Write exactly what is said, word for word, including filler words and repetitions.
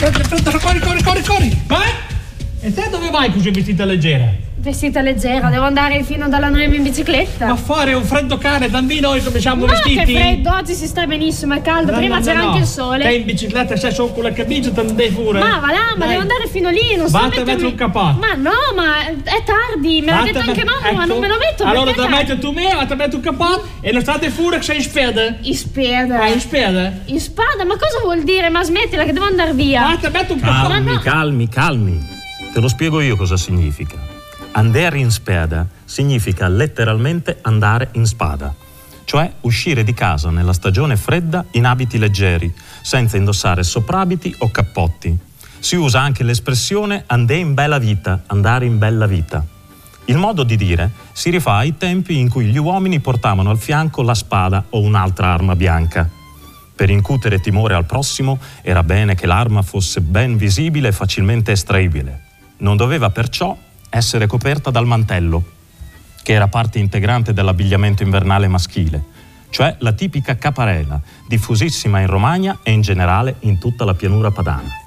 corri, corri, corri, corri! Vai! E te dove vai così vestita leggera? Vestita leggera, devo andare fino dalla Noemi in bicicletta. Ma fare un freddo cane, tanti noi come siamo Ma vestiti? Ma che freddo, oggi si sta benissimo, è caldo, no, prima no, c'era no, anche no. il sole. Te in bicicletta sei solo con la camicia, te ne devi pure. Ma va là, ma Dai. devo andare fino lì, non so Vatti a mettermi... mettere un cappotto. Ma no, ma è tardi, me l'ha detto anche mamma, ecco. ma non me lo metto. Allora te te metti tu me, vatti a mettere un cappotto e non state fuori che sei in speda. In speda? Eh, in speda. In spada? Ma cosa vuol dire? Ma smettila che devo andare via. Vatti a mettere un cappotto. Calmi, no. calmi, calmi. Te lo spiego io cosa significa. Andare in speda significa letteralmente andare in spada, cioè uscire di casa nella stagione fredda in abiti leggeri, senza indossare soprabiti o cappotti. Si usa anche l'espressione andè in bella vita, andare in bella vita. Il modo di dire si rifà ai tempi in cui gli uomini portavano al fianco la spada o un'altra arma bianca. Per incutere timore al prossimo era bene che l'arma fosse ben visibile e facilmente estraibile. Non doveva perciò essere coperta dal mantello, che era parte integrante dell'abbigliamento invernale maschile, cioè la tipica caparella, diffusissima in Romagna e in generale in tutta la pianura padana.